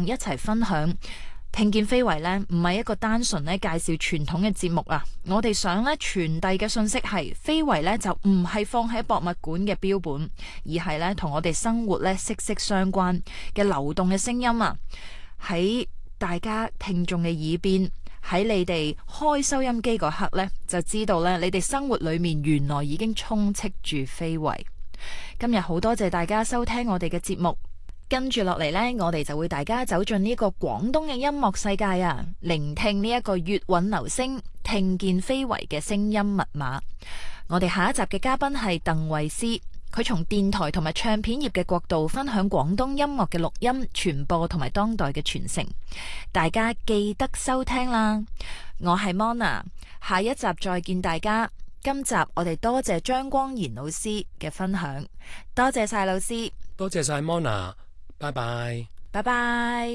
一齊分享。聽見非遺呢，唔係一個單純咧介紹傳統嘅節目啊！我哋想咧傳遞嘅信息係，非遺呢就唔係放喺博物館嘅標本，而係咧同我哋生活咧息息相關嘅流動嘅聲音啊！喺大家聽眾嘅耳邊，喺你哋開收音機嗰刻呢，就知道咧你哋生活裏面原來已經充斥住非遺。今日好多謝大家收聽我哋嘅節目。跟住落嚟呢，我哋就會大家走進呢個廣東嘅音樂世界啊，聆聽呢一個粵韻流星，聽見非遺嘅聲音密碼。我哋下一集嘅嘉賓係鄧慧思，佢從電台同埋唱片業嘅角度分享廣東音樂嘅錄音、傳播同埋當代嘅傳承。大家記得收聽啦！我係 Mona， 下一集再見大家。今集我哋多謝張光賢老師嘅分享，多謝晒老師， 多謝晒 Mona。拜拜， 拜拜。